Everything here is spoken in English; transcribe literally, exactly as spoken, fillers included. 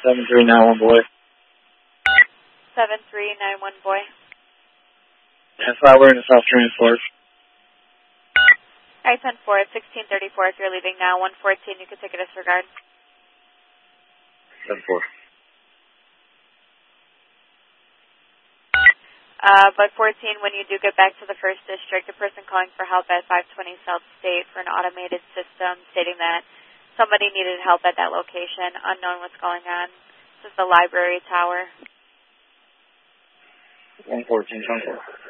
seven three nine one boy. seven three nine one boy. That's why we're in the South Transport. I ten four at sixteen thirty-four. If you're leaving now, one fourteen, you can take a disregard. ten four. Uh, but fourteen, when you do get back to the first district, a person calling for help at five twenty South State for an automated system stating that somebody needed help at that location. Unknown what's going on. This is the library tower. one fourteen, ten four.